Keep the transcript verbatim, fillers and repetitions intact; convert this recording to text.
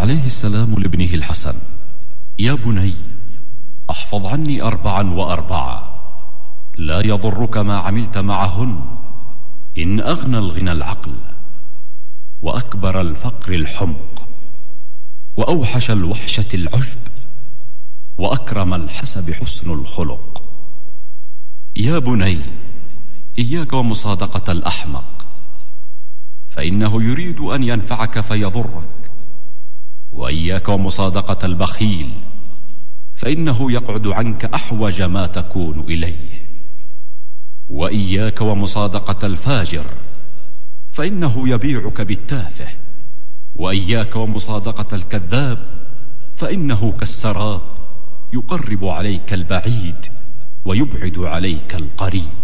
عليه السلام لابنه الحسن: يا بني، احفظ عني أربعا وأربعة، لا يضرك ما عملت معهن، إن أغنى الغنى العقل، وأكبر الفقر الحمق، وأوحش الوحشة العجب، وأكرم الحسب حسن الخلق. يا بني، إياك ومصادقة الأحمق، فإنه يريد أن ينفعك فيضرك، وإياك ومصادقة البخيل، فإنه يقعد عنك أحوج ما تكون إليه، وإياك ومصادقة الفاجر، فإنه يبيعك بالتافه، وإياك ومصادقة الكذاب، فإنه كالسراب يقرب عليك البعيد ويبعد عليك القريب.